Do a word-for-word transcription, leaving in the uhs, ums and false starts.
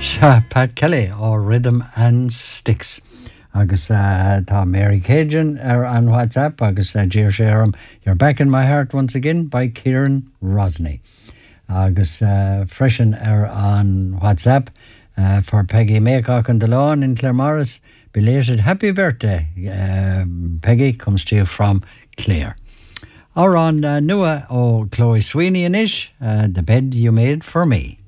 Se Pat Kelly ó Rhythm and Sticks. Agus uh, tá Mary Cajun ar an WhatsApp agus uh, Dear Sharam, You're Back in My Heart Once Again by Kieran Rosny. Agus uh, freshen ar an WhatsApp uh, for Peggy Maycock and DeLawn in Claremorris. Belated happy birthday. Uh, Peggy comes to you from Clare. Or on uh, Nua ó Chloe Sweeney and Ish, uh, The Bed You Made For Me.